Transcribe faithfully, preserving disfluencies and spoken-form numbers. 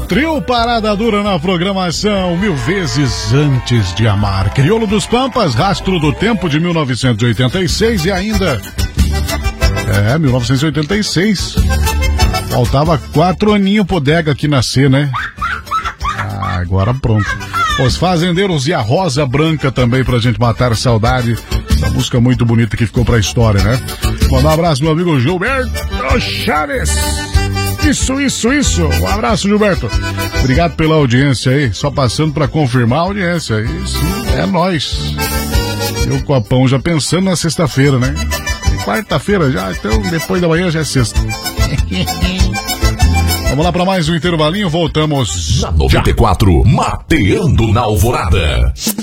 Trio Parada Dura na programação, Mil Vezes Antes de Amar. Crioulo dos Pampas, Rastro do Tempo de mil novecentos e oitenta e seis e ainda... É, mil novecentos e oitenta e seis. Faltava quatro aninhos pro Dega aqui nascer, né? Ah, agora pronto. Os Fazendeiros e a Rosa Branca também pra gente matar a saudade. Essa música muito bonita que ficou pra história, né? Mandar um abraço, meu amigo Gilberto Chaves. Isso, isso, isso. Um abraço, Gilberto. Obrigado pela audiência aí. Só passando pra confirmar a audiência. Isso é nóis. E o copão já pensando na sexta-feira, né? Quarta-feira já, então depois da manhã já é sexta. Vamos lá para mais um intervalinho, voltamos. Na noventa e quatro, Mateando na Alvorada.